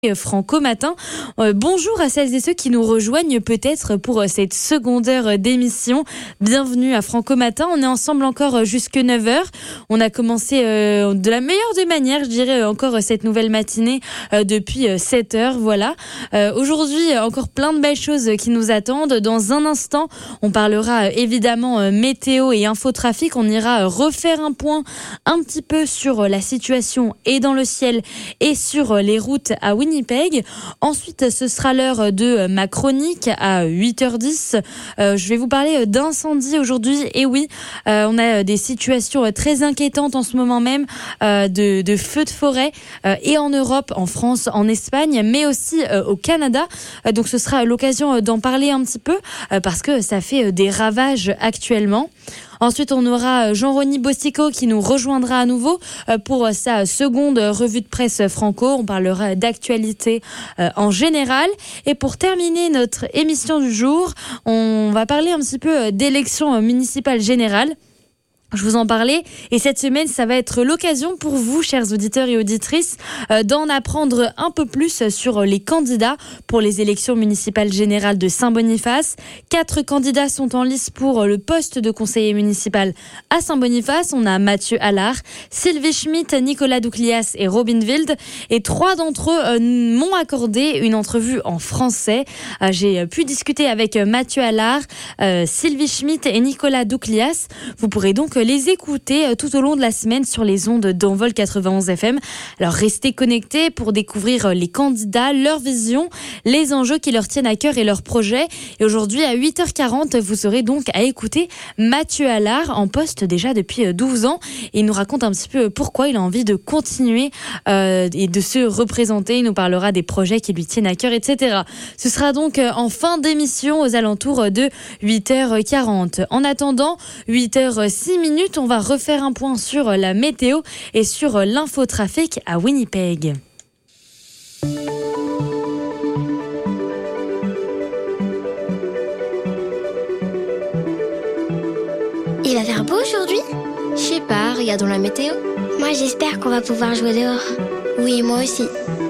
Franco Matin. Bonjour à celles et ceux qui nous rejoignent peut-être pour cette seconde heure d'émission. Bienvenue à Franco Matin. On est ensemble encore jusque 9h. On a commencé de la meilleure des manières, je dirais, encore cette nouvelle matinée depuis 7h. Voilà. Aujourd'hui, encore plein de belles choses qui nous attendent. Dans un instant, on parlera évidemment météo et infotrafic. On ira refaire un point un petit peu sur la situation et dans le ciel et sur les routes à Winnipeg. Ensuite, ce sera l'heure de ma chronique à 8h10. Je vais vous parler d'incendie aujourd'hui. Et oui, on a des situations très inquiétantes en ce moment même, de feux de forêt et en Europe, en France, en Espagne, mais aussi au Canada. Donc ce sera l'occasion d'en parler un petit peu parce que ça fait des ravages actuellement. Ensuite, on aura Jean-Rony Bosticot qui nous rejoindra à nouveau pour sa seconde revue de presse franco. On parlera d'actualité en général. Et pour terminer notre émission du jour, on va parler un petit peu d'élections municipales générales. Je vous en parlais et cette semaine, ça va être l'occasion pour vous, chers auditeurs et auditrices, d'en apprendre un peu plus sur les candidats pour les élections municipales générales de Saint-Boniface. 4 candidats sont en lice pour le poste de conseiller municipal à Saint-Boniface. On a Mathieu Allard, Sylvie Schmitt, Nicolas Douclias et Robin Wild. Et 3 d'entre eux m'ont accordé une entrevue en français. J'ai pu discuter avec Mathieu Allard, Sylvie Schmitt et Nicolas Douclias. Vous pourrez donc les écouter tout au long de la semaine sur les ondes d'Envol 91 FM. Alors restez connectés pour découvrir les candidats, leur vision, les enjeux qui leur tiennent à cœur et leurs projets. Et aujourd'hui à 8h40, vous aurez donc à écouter Mathieu Allard, en poste déjà depuis 12 ans. Et il nous raconte un petit peu pourquoi il a envie de continuer et de se représenter. Il nous parlera des projets qui lui tiennent à cœur, etc. Ce sera donc en fin d'émission aux alentours de 8h40. En attendant, 8h06, on va refaire un point sur la météo et sur l'infotrafic à Winnipeg. Il va faire beau aujourd'hui ? Je sais pas, regardons la météo. Moi j'espère qu'on va pouvoir jouer dehors. Oui, moi aussi.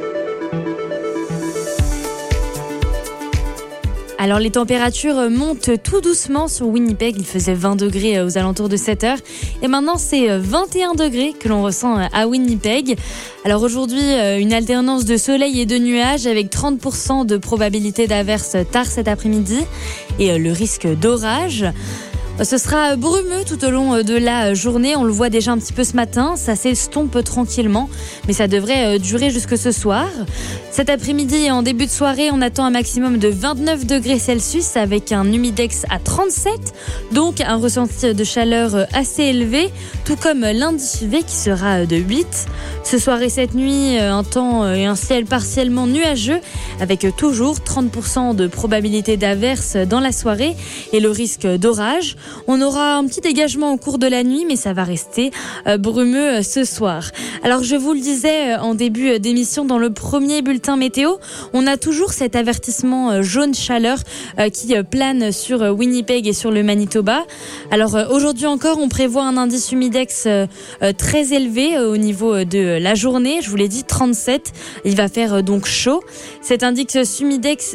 Alors les températures montent tout doucement sur Winnipeg. Il faisait 20 degrés aux alentours de 7h. Et maintenant c'est 21 degrés que l'on ressent à Winnipeg. Alors aujourd'hui, une alternance de soleil et de nuages avec 30% de probabilité d'averse tard cet après-midi. Et le risque d'orage. Ce sera brumeux tout au long de la journée. On le voit déjà un petit peu ce matin. Ça s'estompe tranquillement, mais ça devrait durer jusque ce soir. Cet après-midi et en début de soirée, on attend un maximum de 29 degrés Celsius avec un humidex à 37. Donc un ressenti de chaleur assez élevé, tout comme l'indice UV qui sera de 8. Ce soir et cette nuit, un temps et un ciel partiellement nuageux avec toujours 30% de probabilité d'averse dans la soirée et le risque d'orage. On aura un petit dégagement au cours de la nuit, mais ça va rester brumeux ce soir. Alors je vous le disais en début d'émission dans le premier bulletin météo, on a toujours cet avertissement jaune chaleur qui plane sur Winnipeg et sur le Manitoba. Alors aujourd'hui encore, on prévoit un indice humidex très élevé au niveau de la journée. Je vous l'ai dit, 37. Il va faire donc chaud. Cet indice humidex,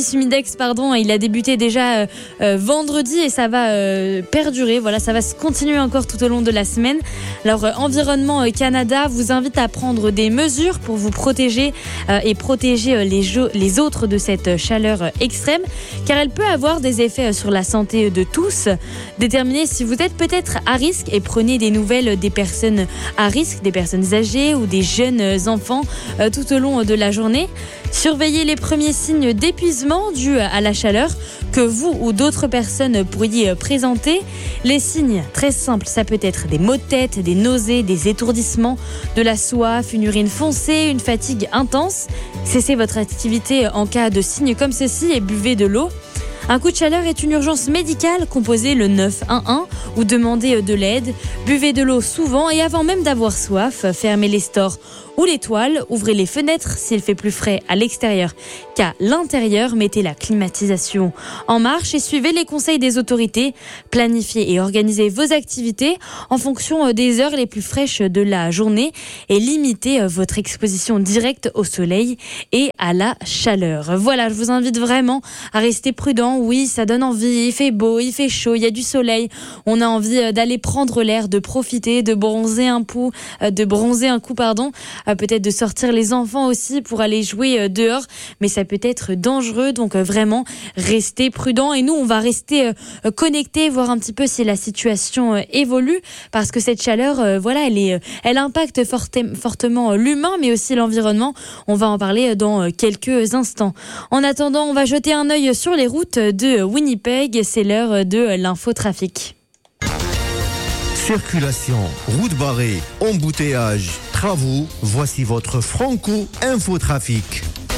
il a débuté déjà vendredi et ça va perdurer. Voilà, ça va se continuer encore tout au long de la semaine. Alors, Environnement Canada vous invite à prendre des mesures pour vous protéger et protéger les autres de cette chaleur extrême, car elle peut avoir des effets sur la santé de tous. Déterminez si vous êtes peut-être à risque et prenez des nouvelles des personnes à risque, des personnes âgées ou des jeunes enfants tout au long de la journée. Surveillez les premiers signes d'épuisement dus à la chaleur que vous ou d'autres personnes pourriez présenter. Les signes, très simples, ça peut être des maux de tête, des nausées, des étourdissements, de la soif, une urine foncée, une fatigue intense. Cessez votre activité en cas de signes comme ceci et buvez de l'eau. Un coup de chaleur est une urgence médicale, composez le 911 ou demandez de l'aide. Buvez de l'eau souvent et avant même d'avoir soif, fermez les stores ou les toiles, ouvrez les fenêtres s'il fait plus frais à l'extérieur qu'à l'intérieur, mettez la climatisation en marche et suivez les conseils des autorités. Planifiez et organisez vos activités en fonction des heures les plus fraîches de la journée et limitez votre exposition directe au soleil et à la chaleur. Voilà, je vous invite vraiment à rester prudent. Oui, ça donne envie, il fait beau, il fait chaud, il y a du soleil. On a envie d'aller prendre l'air, de profiter, de bronzer un coup, peut-être de sortir les enfants aussi pour aller jouer dehors, mais ça peut être dangereux, donc vraiment restez prudent et nous on va rester connectés, voir un petit peu si la situation évolue, parce que cette chaleur, elle impacte fortement l'humain mais aussi l'environnement. On va en parler dans quelques instants. En attendant, on va jeter un œil sur les routes de Winnipeg, c'est l'heure de l'infotrafic. Circulation, route barrée, embouteillage, travaux, voici votre Franco Infotrafic.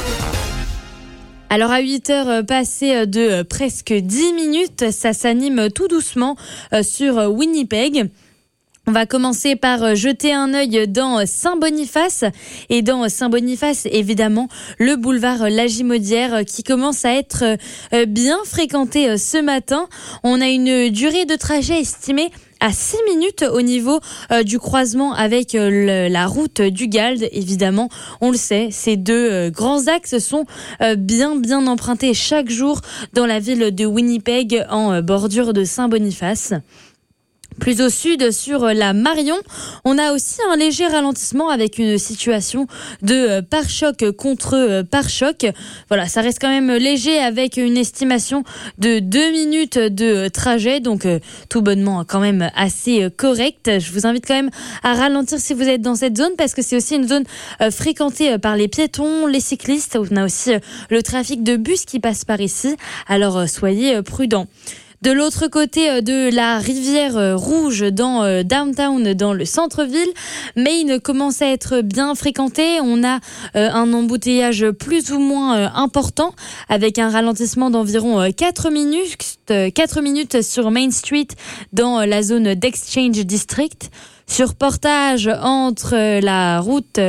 Alors à 8h passées de presque 10 minutes, ça s'anime tout doucement sur Winnipeg. On va commencer par jeter un œil dans Saint-Boniface. Et dans Saint-Boniface, évidemment, le boulevard Lagimaudière qui commence à être bien fréquenté ce matin. On a une durée de trajet estimée à 6 minutes au niveau du croisement avec la route du Gald. Évidemment, on le sait, ces deux grands axes sont bien empruntés chaque jour dans la ville de Winnipeg en bordure de Saint-Boniface. Plus au sud, sur la Marion, on a aussi un léger ralentissement avec une situation de pare-choc contre pare-choc. Voilà, ça reste quand même léger avec une estimation de 2 minutes de trajet, donc tout bonnement quand même assez correct. Je vous invite quand même à ralentir si vous êtes dans cette zone parce que c'est aussi une zone fréquentée par les piétons, les cyclistes. On a aussi le trafic de bus qui passe par ici, alors soyez prudents. De l'autre côté de la rivière Rouge, dans downtown, dans le centre-ville, Main commence à être bien fréquenté. On a un embouteillage plus ou moins important avec un ralentissement d'environ 4 minutes sur Main Street dans la zone d'Exchange District. Sur Portage, entre la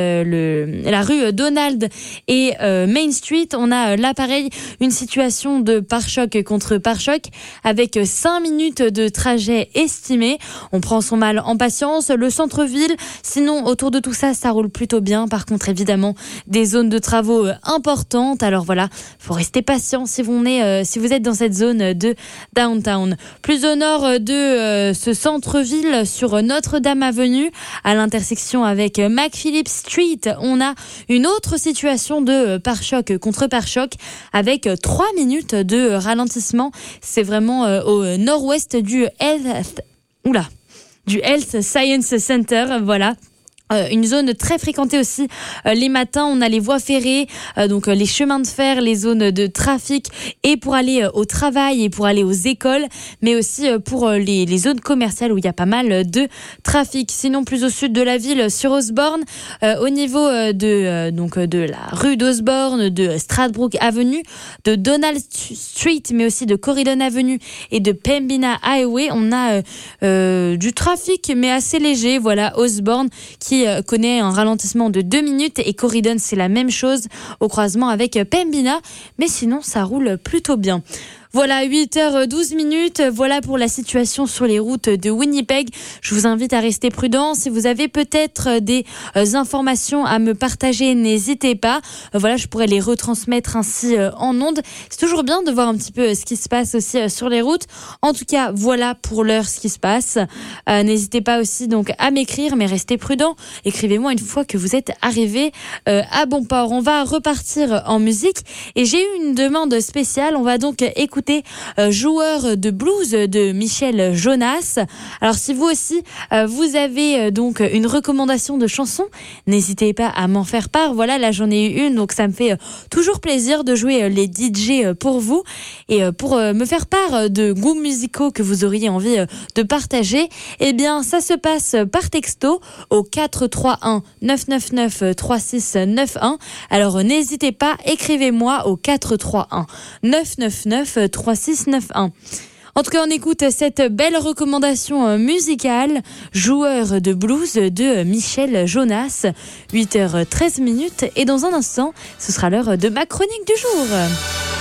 rue Donald et Main Street, on a là pareil une situation de pare-choc contre pare-choc avec 5 minutes de trajet estimé. On prend son mal en patience. Le centre-ville, sinon autour de tout ça, ça roule plutôt bien. Par contre, évidemment, des zones de travaux importantes. Alors voilà, faut rester patient si vous êtes dans cette zone de downtown. Plus au nord de ce centre-ville, sur Notre-Dame Avenue, à l'intersection avec McPhillips Street, on a une autre situation de pare-choc contre pare-choc avec 3 minutes de ralentissement. C'est vraiment au nord-ouest du Health Science Center, voilà. Une zone très fréquentée aussi les matins. On a les voies ferrées, donc les chemins de fer, les zones de trafic, et pour aller au travail et pour aller aux écoles, mais aussi pour les zones commerciales où il y a pas mal de trafic. Sinon, plus au sud de la ville, sur Osborne, au niveau de la rue d'Osborne, de Stradbrook Avenue, de Donald Street, mais aussi de Corridon Avenue et de Pembina Highway, on a du trafic mais assez léger. Voilà, Osborne qui connaît un ralentissement de 2 minutes et Corridon, c'est la même chose au croisement avec Pembina, mais sinon ça roule plutôt bien. Voilà, 8h12, voilà pour la situation sur les routes de Winnipeg. Je vous invite à rester prudent. Si vous avez peut-être des informations à me partager, n'hésitez pas. Voilà, je pourrais les retransmettre ainsi en ondes. C'est toujours bien de voir un petit peu ce qui se passe aussi sur les routes. En tout cas, voilà pour l'heure ce qui se passe. N'hésitez pas aussi donc à m'écrire, mais restez prudent. Écrivez-moi une fois que vous êtes arrivé à bon port. On va repartir en musique et j'ai eu une demande spéciale. On va donc écouter Joueur de blues de Michel Jonas. Alors si vous aussi vous avez donc une recommandation de chanson, n'hésitez pas à m'en faire part. Voilà, là j'en ai eu une, donc ça me fait toujours plaisir de jouer les DJ pour vous et pour me faire part de goûts musicaux que vous auriez envie de partager. Eh bien ça se passe par texto au 431 999 3691. Alors n'hésitez pas, écrivez-moi au 431 999 3691. En tout cas, on écoute cette belle recommandation musicale, Joueur de blues de Michel Jonas, 8h13. Et dans un instant, ce sera l'heure de ma chronique du jour.